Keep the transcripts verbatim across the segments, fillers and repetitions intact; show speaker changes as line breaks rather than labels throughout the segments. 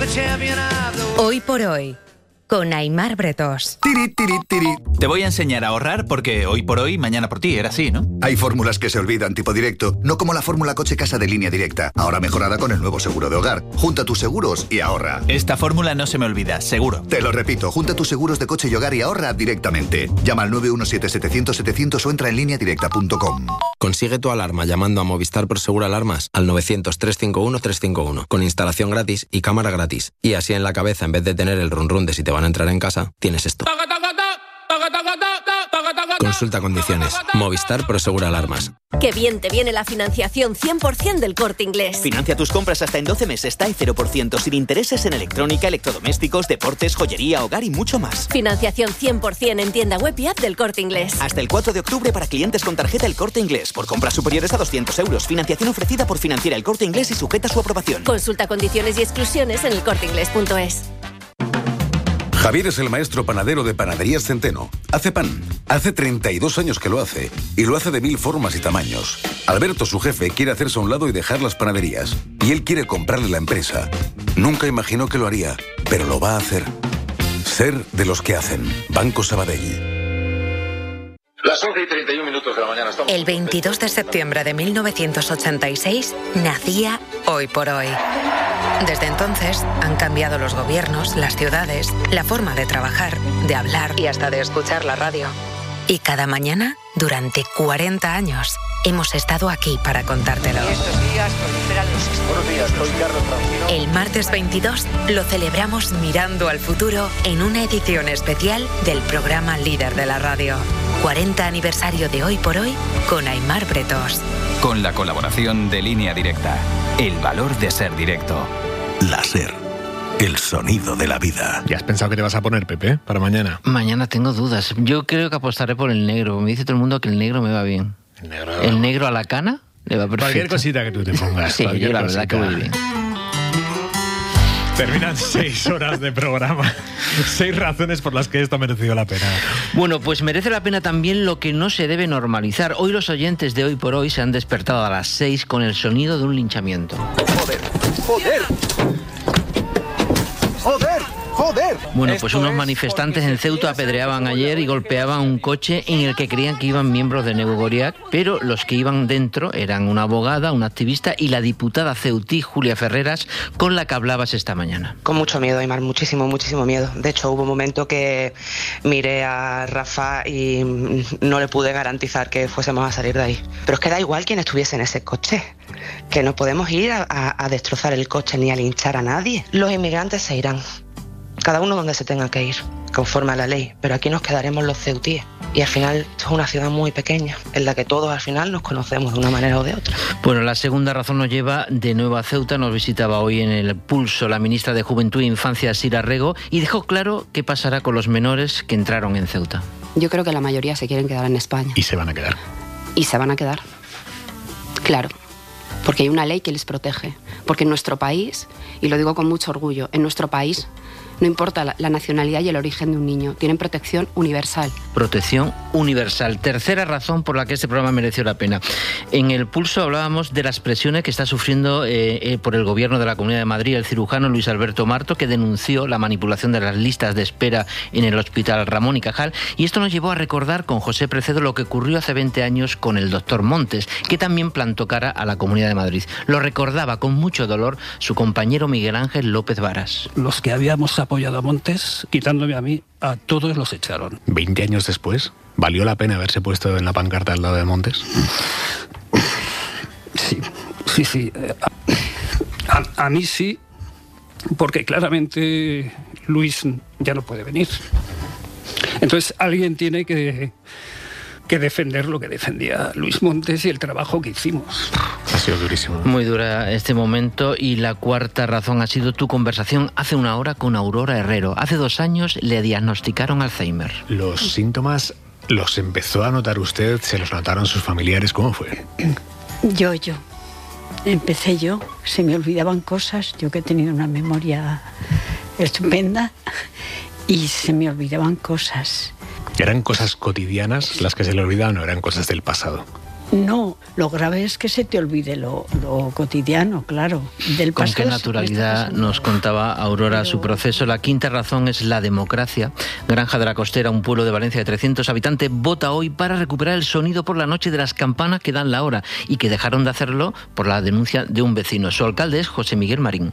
Hoy por hoy, con Aimar Bretós.
Tiri, tiri, tiri.
Te voy a enseñar a ahorrar porque hoy por hoy, mañana por ti, era así, ¿no?
Hay fórmulas que se olvidan, tipo directo, no como la fórmula coche-casa de Línea Directa, ahora mejorada con el nuevo seguro de hogar. Junta tus seguros y ahorra.
Esta fórmula no se me olvida, seguro.
Te lo repito, junta tus seguros de coche y hogar y ahorra directamente. Llama al nueve uno siete, setecientos, setecientos o entra en línea directa punto com.
Consigue tu alarma llamando a Movistar Prosegur Alarmas al novecientos, trescientos cincuenta y uno, trescientos cincuenta y uno, con instalación gratis y cámara gratis. Y así en la cabeza, en vez de tener el run run de si te van a entrar en casa, tienes esto. Consulta condiciones. Movistar Prosegur Alarmas.
Qué bien te viene la financiación cien por ciento del Corte Inglés.
Financia tus compras hasta en doce meses, TAE cero por ciento, sin intereses en electrónica, electrodomésticos, deportes, joyería, hogar y mucho más.
Financiación cien por ciento en tienda web y app del Corte Inglés.
Hasta el cuatro de octubre para clientes con tarjeta El Corte Inglés. Por compras superiores a doscientos euros. Financiación ofrecida por Financiera El Corte Inglés y sujeta a su aprobación.
Consulta condiciones y exclusiones en el corte inglés punto es.
Javier es el maestro panadero de Panaderías Centeno. Hace pan. Hace treinta y dos años que lo hace. Y lo hace de mil formas y tamaños. Alberto, su jefe, quiere hacerse a un lado y dejar las panaderías. Y él quiere comprarle la empresa. Nunca imaginó que lo haría, pero lo va a hacer. Ser de los que hacen. Banco Sabadell.
Las once y treinta y un minutos de la mañana. Estamos
El veintidós de septiembre de mil novecientos ochenta y seis nacía Hoy por Hoy. Desde entonces han cambiado los gobiernos, las ciudades, la forma de trabajar, de hablar y hasta de escuchar la radio. Y cada mañana, durante cuarenta años, hemos estado aquí para contártelo.
Estos días proliferan los excesos.
Buenos días, soy Carlos Francino.
El martes veintidós lo celebramos mirando al futuro en una edición especial del programa líder de la radio. cuarenta aniversario de Hoy por Hoy con Aimar Bretós.
Con la colaboración de Línea Directa. El valor de ser directo.
La SER. El sonido de la vida.
¿Ya has pensado que te vas a poner, Pepe, para mañana?
Mañana tengo dudas. Yo creo que apostaré por el negro. Me dice todo el mundo que el negro me va bien.
El negro,
el negro a la cana le va perfecto.
Cualquier cosita que tú te pongas.
Sí, yo la verdad que voy bien.
Terminan seis horas de programa. Seis razones por las que esto ha merecido la pena.
Bueno, pues merece la pena también lo que no se debe normalizar. Hoy los oyentes de Hoy por Hoy se han despertado a las seis con el sonido de un linchamiento.
Joder, joder. Joder, joder.
Bueno, pues unos manifestantes en Ceuta apedreaban ayer y golpeaban un coche en el que creían que iban miembros de Negu Goriak, pero los que iban dentro eran una abogada, una activista y la diputada ceutí Julia Ferreras, con la que hablabas esta mañana.
Con mucho miedo, Aimar, muchísimo, muchísimo miedo. De hecho, hubo un momento que miré a Rafa y no le pude garantizar que fuésemos a salir de ahí. Pero es que da igual quién estuviese en ese coche, que no podemos ir a, a, a destrozar el coche ni a linchar a nadie. Los inmigrantes se irán. Cada uno donde se tenga que ir, conforme a la ley, pero aquí nos quedaremos los ceutíes. Y al final, esto es una ciudad muy pequeña, en la que todos al final nos conocemos de una manera o de otra.
Bueno, la segunda razón nos lleva de nuevo a Ceuta. Nos visitaba hoy en el Pulso la ministra de Juventud e Infancia, Sira Rego, y dejó claro qué pasará con los menores que entraron en Ceuta.
Yo creo que la mayoría se quieren quedar en España.
Y se van a quedar.
Y se van a quedar. Claro. Porque hay una ley que les protege. Porque en nuestro país, y lo digo con mucho orgullo, en nuestro país no importa la, la nacionalidad y el origen de un niño, tienen protección universal.
Protección universal. Tercera razón por la que este programa mereció la pena. En el Pulso hablábamos de las presiones que está sufriendo eh, eh, por el gobierno de la Comunidad de Madrid el cirujano Luis Alberto Marto, que denunció la manipulación de las listas de espera en el Hospital Ramón y Cajal, y esto nos llevó a recordar con José Precedo lo que ocurrió hace veinte años con el doctor Montes, que también plantó cara a la Comunidad de Madrid. Lo recordaba con mucho dolor su compañero Miguel Ángel López Varas.
Los que habíamos apoyado a Montes, quitándome a mí, a todos los echaron.
Veinte años después, ¿valió la pena haberse puesto en la pancarta al lado de Montes?
Sí, sí, sí. A, a mí sí, porque claramente Luis ya no puede venir. Entonces alguien tiene que, que defender lo que defendía Luis Montes y el trabajo que hicimos.
Ha sido durísimo.
Muy dura este momento. Y la cuarta razón ha sido tu conversación hace una hora con Aurora Herrero. Hace dos años le diagnosticaron Alzheimer.
¿Los síntomas los empezó a notar usted? ¿Se los notaron sus familiares? ¿Cómo fue?
Yo, yo. Empecé yo. Se me olvidaban cosas. Yo que he tenido una memoria estupenda. Y se me olvidaban cosas.
¿Eran cosas cotidianas las que se le olvidaban o eran cosas del pasado?
No, lo grave es que se te olvide lo, lo cotidiano, claro. Del
Con
pasado
qué naturalidad nos contaba Aurora su proceso. La quinta razón es la democracia. Granja de la Costera, un pueblo de Valencia de trescientos habitantes, vota hoy para recuperar el sonido por la noche de las campanas que dan la hora y que dejaron de hacerlo por la denuncia de un vecino. Su alcalde es José Miguel Marín.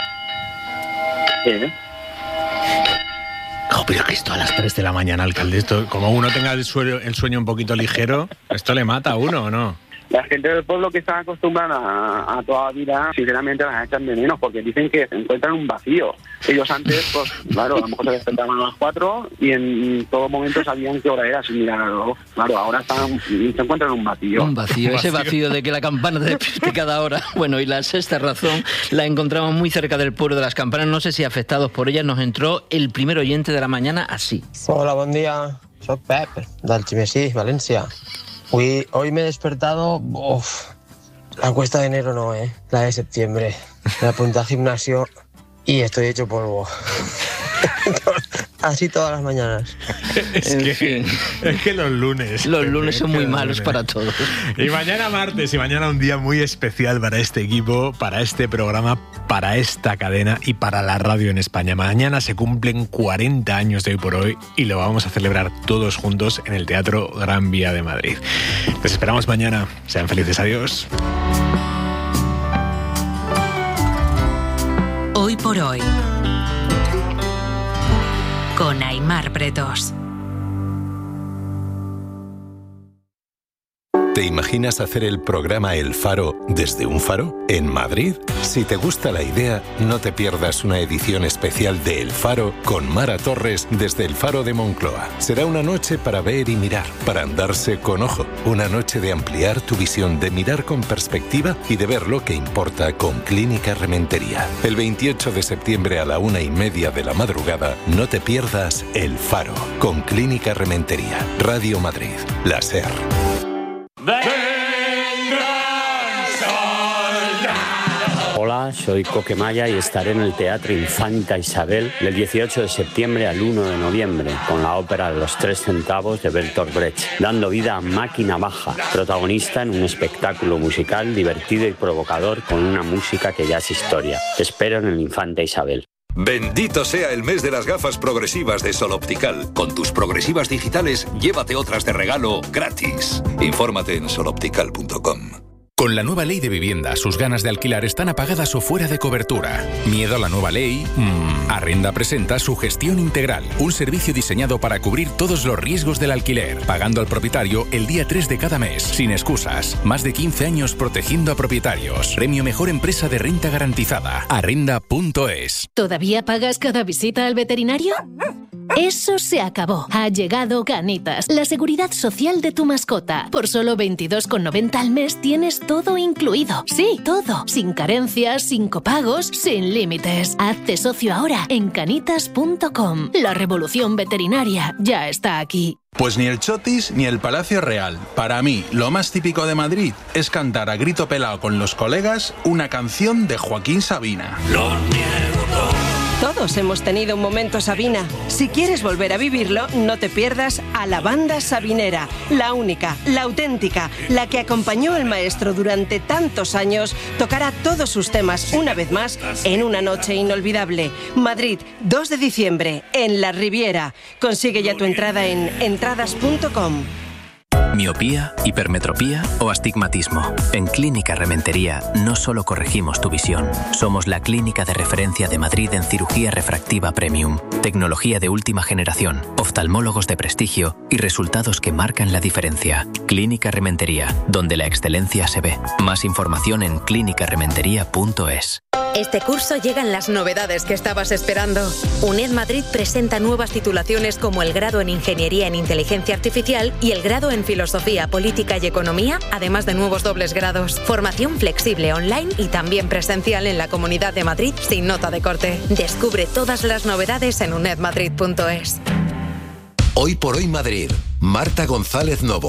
¿Eh? Oh, pero que esto a las tres de la mañana, alcalde, esto, como uno tenga el sueño, el sueño un poquito ligero, ¿esto le mata a uno o no?
La gente del pueblo que está acostumbrada a, a toda la vida, sinceramente las echan de menos, porque dicen que se encuentran un vacío. Ellos antes, pues claro, a lo mejor se despertaban a las cuatro y en todo momento sabían qué hora era sin mirar el reloj. Claro, ahora están, se encuentran en un vacío.
Un vacío, ese vacío de que la campana te despierte cada hora. Bueno, y la sexta razón la encontramos muy cerca del pueblo de las campanas. No sé si afectados por ella nos entró el primer oyente de la mañana así.
Hola, buen día. Soy Pep, del Ximesí, Valencia. Hoy, hoy me he despertado, uf, la encuesta de enero no, ¿eh? La de septiembre. Me apunté al gimnasio y estoy hecho polvo. Así todas las mañanas.
Es que, es que los lunes...
Los lunes son muy malos para todos.
Y mañana martes, y mañana un día muy especial para este equipo, para este programa, para esta cadena y para la radio en España. Mañana se cumplen cuarenta años de Hoy por Hoy y lo vamos a celebrar todos juntos en el Teatro Gran Vía de Madrid. Les esperamos mañana. Sean felices. Adiós.
Hoy por Hoy, con Aimar Bretos.
¿Te imaginas hacer el programa El Faro desde un faro en Madrid? Si te gusta la idea, no te pierdas una edición especial de El Faro con Mara Torres desde el Faro de Moncloa. Será una noche para ver y mirar, para andarse con ojo. Una noche de ampliar tu visión, de mirar con perspectiva y de ver lo que importa con Clínica Rementería. El veintiocho de septiembre a la una y media de la madrugada, no te pierdas El Faro con Clínica Rementería. Radio Madrid, la SER.
Hola, soy Coque Maya y estaré en el Teatro Infanta Isabel del dieciocho de septiembre al uno de noviembre con la ópera Los Tres Centavos de Bertolt Brecht, dando vida a Máquina Baja, protagonista en un espectáculo musical divertido y provocador con una música que ya es historia. Te espero en el Infanta Isabel.
Bendito sea el mes de las gafas progresivas de Sol Optical. Con tus progresivas digitales, llévate otras de regalo gratis. Infórmate en sol optical punto com.
Con la nueva ley de vivienda, sus ganas de alquilar están apagadas o fuera de cobertura. ¿Miedo a la nueva ley? Mm. Arrenda presenta su gestión integral, un servicio diseñado para cubrir todos los riesgos del alquiler, pagando al propietario el día tres de cada mes, sin excusas. Más de quince años protegiendo a propietarios. Premio Mejor Empresa de Renta Garantizada. Arrenda punto es.
¿Todavía pagas cada visita al veterinario? Eso se acabó. Ha llegado Canitas, la seguridad social de tu mascota. Por solo veintidós con noventa al mes tienes todo incluido. Sí, todo. Sin carencias, sin copagos, sin límites. Hazte socio ahora en canitas punto com. La revolución veterinaria ya está aquí.
Pues ni el Chotis ni el Palacio Real. Para mí, lo más típico de Madrid es cantar a grito pelado con los colegas una canción de Joaquín Sabina. Lo niego todo.
Todos hemos tenido un momento Sabina. Si quieres volver a vivirlo, no te pierdas a la banda sabinera, la única, la auténtica, la que acompañó al maestro durante tantos años, tocará todos sus temas una vez más en una noche inolvidable. Madrid, dos de diciembre, en La Riviera. Consigue ya tu entrada en entradas punto com.
Miopía, hipermetropía o astigmatismo. En Clínica Rementería no solo corregimos tu visión, somos la clínica de referencia de Madrid en cirugía refractiva premium, tecnología de última generación, oftalmólogos de prestigio y resultados que marcan la diferencia. Clínica Rementería, donde la excelencia se ve. Más información en clínica rementería punto es.
Este curso llegan las novedades que estabas esperando. UNED Madrid presenta nuevas titulaciones como el grado en Ingeniería en Inteligencia Artificial y el grado en Filosofía, Política y Economía, además de nuevos dobles grados. Formación flexible online y también presencial en la Comunidad de Madrid sin nota de corte. Descubre todas las novedades en uned madrid punto es.
Hoy por Hoy Madrid. Marta González Novo.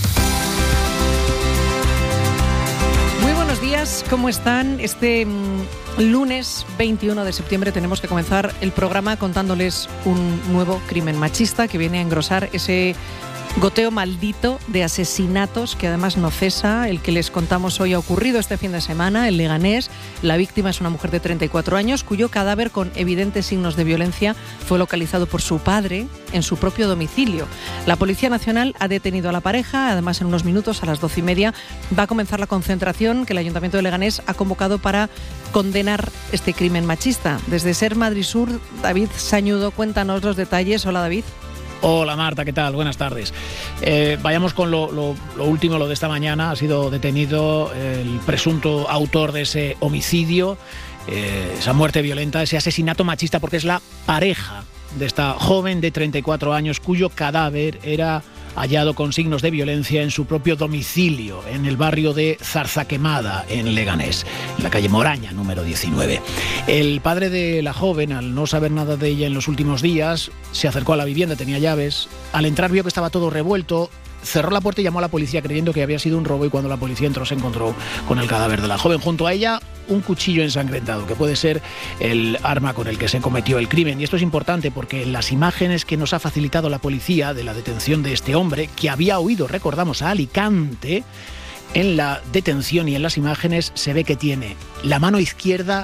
Muy buenos días, ¿cómo están? Este mm, lunes veintiuno de septiembre tenemos que comenzar el programa contándoles un nuevo crimen machista que viene a engrosar ese Goteo maldito de asesinatos que además no cesa. El que les contamos hoy ha ocurrido este fin de semana en Leganés. La víctima es una mujer de treinta y cuatro años cuyo cadáver con evidentes signos de violencia fue localizado por su padre en su propio domicilio. La Policía Nacional ha detenido a la pareja. Además, en unos minutos, a las doce y media, va a comenzar la concentración que el Ayuntamiento de Leganés ha convocado para condenar este crimen machista. Desde Ser Madrid Sur, David Sañudo, cuéntanos los detalles. Hola, David.
Hola Marta, ¿qué tal? Buenas tardes. Eh, vayamos con lo, lo, lo último, lo de esta mañana. Ha sido detenido el presunto autor de ese homicidio, eh, esa muerte violenta, ese asesinato machista, porque es la pareja de esta joven de treinta y cuatro años cuyo cadáver era hallado con signos de violencia en su propio domicilio, en el barrio de Zarzaquemada, en Leganés, en la calle Moraña, número diecinueve. El padre de la joven, al no saber nada de ella en los últimos días, se acercó a la vivienda, tenía llaves. Al entrar vio que estaba todo revuelto, cerró la puerta y llamó a la policía creyendo que había sido un robo, y cuando la policía entró se encontró con el cadáver de la joven. Junto a ella, un cuchillo ensangrentado, que puede ser el arma con el que se cometió el crimen. Y esto es importante porque en las imágenes que nos ha facilitado la policía de la detención de este hombre, que había huido, recordamos, a Alicante, en la detención y en las imágenes se ve que tiene la mano izquierda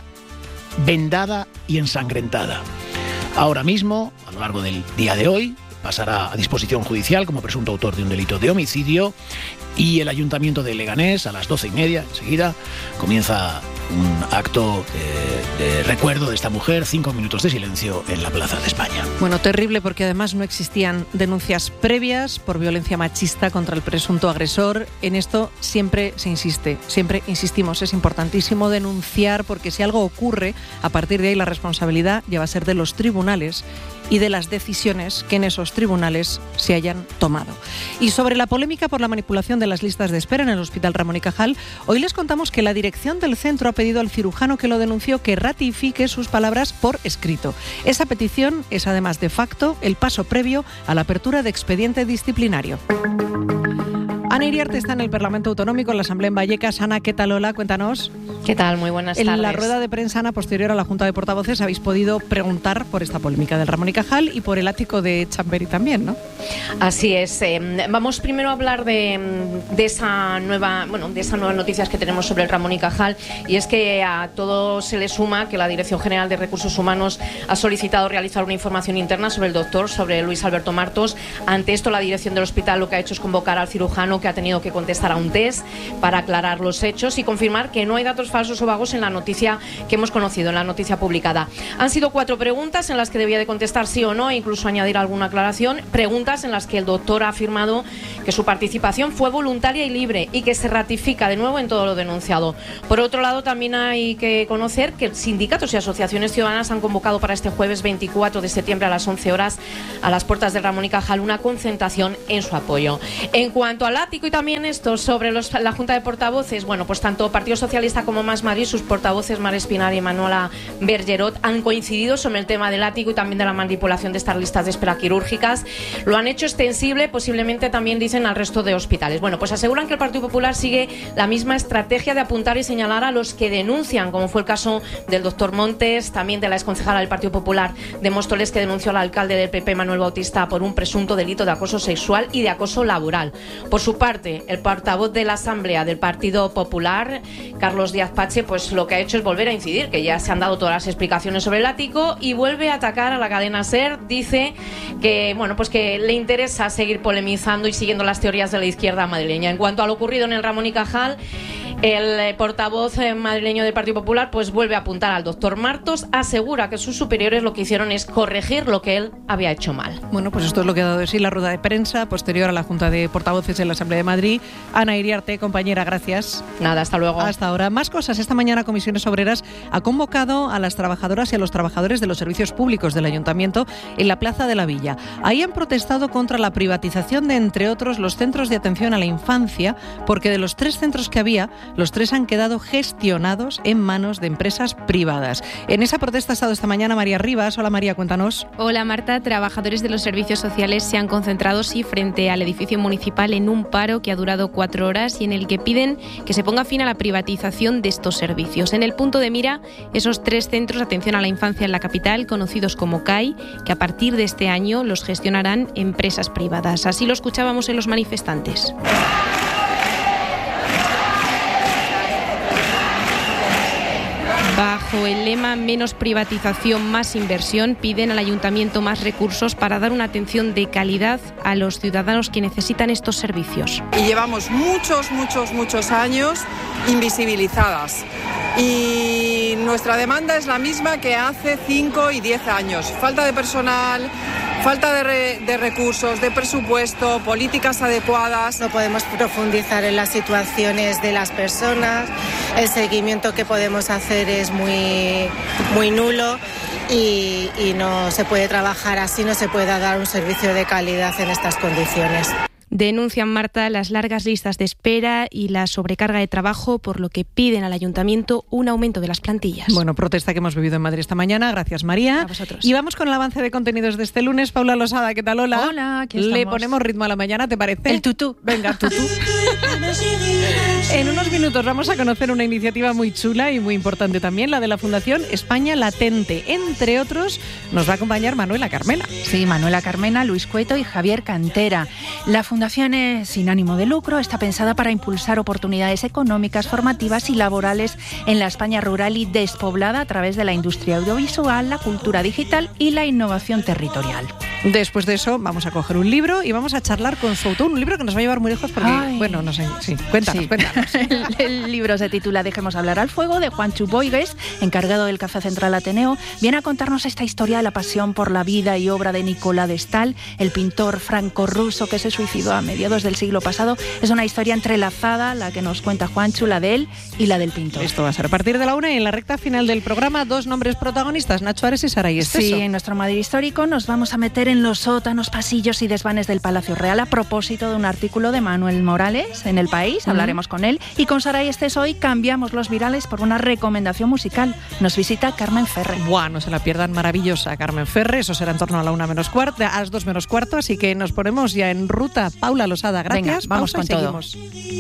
vendada y ensangrentada. Ahora mismo, a lo largo del día de hoy, pasará a disposición judicial como presunto autor de un delito de homicidio, y el Ayuntamiento de Leganés, a las doce y media, enseguida, comienza un acto eh, de recuerdo de esta mujer, cinco minutos de silencio en la Plaza de España.
Bueno, terrible, porque además no existían denuncias previas por violencia machista contra el presunto agresor. En esto siempre se insiste, siempre insistimos, es importantísimo denunciar, porque si algo ocurre, a partir de ahí la responsabilidad ya va a ser de los tribunales y de las decisiones que en esos tribunales se hayan tomado. Y sobre la polémica por la manipulación de las listas de espera en el Hospital Ramón y Cajal, hoy les contamos que la dirección del centro ha pedido al cirujano que lo denunció que ratifique sus palabras por escrito. Esa petición es además de facto el paso previo a la apertura de expediente disciplinario. Ana Iriarte está en el Parlamento Autonómico, en la Asamblea en Vallecas. Ana, ¿qué tal? Hola, cuéntanos.
¿Qué tal? Muy buenas tardes.
En la rueda de prensa, Ana, posterior a la Junta de Portavoces, habéis podido preguntar por esta polémica del Ramón y Cajal y por el ático de Chamberí también, ¿no?
Así es. Eh, vamos primero a hablar de, de esa nueva, bueno, de esas nuevas noticias que tenemos sobre el Ramón y Cajal, y es que a todo se le suma que la Dirección General de Recursos Humanos ha solicitado realizar una información interna sobre el doctor, sobre Luis Alberto Martos. Ante esto, la dirección del hospital lo que ha hecho es convocar al cirujano, que ha tenido que contestar a un test para aclarar los hechos y confirmar que no hay datos falsos o vagos en la noticia que hemos conocido, en la noticia publicada. Han sido cuatro preguntas en las que debía de contestar sí o no, e incluso añadir alguna aclaración. Preguntas en las que el doctor ha afirmado que su participación fue voluntaria y libre y que se ratifica de nuevo en todo lo denunciado. Por otro lado, también hay que conocer que sindicatos y asociaciones ciudadanas han convocado para este jueves veinticuatro de septiembre a las once horas a las puertas del Ramón y Cajal una concentración en su apoyo. En cuanto al ático y también esto sobre los, la Junta de Portavoces, bueno, pues tanto Partido Socialista como Más Madrid, sus portavoces Mar Espinar y Manuela Bergerot, han coincidido sobre el tema del ático y también de la manipulación de estas listas de espera quirúrgicas. Lo han hecho extensible, posiblemente también dicen al resto de hospitales. Bueno, pues aseguran que el Partido Popular sigue la misma estrategia de apuntar y señalar a los que denuncian, como fue el caso del doctor Montes, también de la exconcejala del Partido Popular de Móstoles, que denunció al alcalde del P P, Manuel Bautista, por un presunto delito de acoso sexual y de acoso laboral. Por su parte, el portavoz de la Asamblea del Partido Popular, Carlos Díaz Pache, pues lo que ha hecho es volver a incidir, que ya se han dado todas las explicaciones sobre el ático, y vuelve a atacar a la cadena SER. Dice que, bueno, pues que le interesa seguir polemizando y siguiendo las teorías de la izquierda madrileña. En cuanto a lo ocurrido en el Ramón y Cajal, el portavoz madrileño del Partido Popular pues vuelve a apuntar al doctor Martos, asegura que sus superiores lo que hicieron es corregir lo que él había hecho mal.
Bueno, pues esto es lo que ha dado de sí la rueda de prensa posterior a la Junta de Portavoces en la Asamblea de Madrid. Ana Iriarte, compañera, gracias.
Nada, hasta luego.
Hasta ahora. Más cosas. Esta mañana Comisiones Obreras ha convocado a las trabajadoras y a los trabajadores de los servicios públicos del Ayuntamiento en la Plaza de la Villa. Ahí han protestado contra la privatización de, entre otros, los centros de atención a la infancia, porque de los tres centros que había, los tres han quedado gestionados en manos de empresas privadas. En esa protesta ha estado esta mañana María Rivas. Hola María, cuéntanos.
Hola Marta, trabajadores de los servicios sociales se han concentrado sí frente al edificio municipal en un paro que ha durado cuatro horas y en el que piden que se ponga fin a la privatización de estos servicios. En el punto de mira, esos tres centros de atención a la infancia en la capital, conocidos como C A I, que a partir de este año los gestionarán empresas privadas. Así lo escuchábamos en los manifestantes. Bajo el lema menos privatización, más inversión, piden al ayuntamiento más recursos para dar una atención de calidad a los ciudadanos que necesitan estos servicios.
Y llevamos muchos, muchos, muchos años invisibilizadas. Y nuestra demanda es la misma que hace cinco y diez años. Falta de personal, falta de, re, de recursos, de presupuesto, políticas adecuadas.
No podemos profundizar en las situaciones de las personas, el seguimiento que podemos hacer es muy, muy nulo y, y no se puede trabajar así, no se puede dar un servicio de calidad en estas condiciones.
Denuncian, Marta, las largas listas de espera y la sobrecarga de trabajo, por lo que piden al ayuntamiento un aumento de las plantillas.
Bueno, protesta que hemos vivido en Madrid esta mañana. Gracias, María.
A vosotros.
Y vamos con el avance de contenidos de este lunes. Paula Losada, ¿qué tal? Hola.
Hola, aquí estamos.
Le ponemos ritmo a la mañana, ¿te parece?
El tutú.
Venga, tutú. En unos minutos vamos a conocer una iniciativa muy chula y muy importante también, la de la Fundación España Latente. Entre otros, nos va a acompañar Manuela Carmena.
Sí, Manuela Carmena, Luis Cueto y Javier Cantera. La Fundación es sin ánimo de lucro, está pensada para impulsar oportunidades económicas, formativas y laborales en la España rural y despoblada a través de la industria audiovisual, la cultura digital y la innovación territorial.
Después de eso vamos a coger un libro y vamos a charlar con su autor, un libro que nos va a llevar muy lejos porque,
Ay.
bueno, no sé, sí, cuéntanos,
Sí.
cuéntanos.
El, el libro se titula Dejemos hablar al fuego, de Juancho Boigues, encargado del Café Central Ateneo. Viene a contarnos esta historia de la pasión por la vida y obra de Nicolas de Staël, el pintor franco-ruso que se suicidó a mediados del siglo pasado. Es una historia entrelazada, la que nos cuenta Juancho, la de él y la del pintor.
Esto va a ser a partir de la una y en la recta final del programa, dos nombres protagonistas, Nacho Ares y Saray Esteso.
Sí, en nuestro Madrid histórico nos vamos a meter en los sótanos, pasillos y desvanes del Palacio Real a propósito de un artículo de Manuel Morales en El País.
Uh-huh.
Hablaremos con él. Y con Saray Esteso hoy cambiamos los virales por una recomendación musical. Nos visita Carmen Ferre.
Buah, no se la pierdan, maravillosa Carmen Ferre. Eso será en torno a la una menos cuarto, a las dos menos cuarto, así que nos ponemos ya en ruta. Paula Losada, gracias.
Venga, vamos
Pausa
con
y
todo.
seguimos.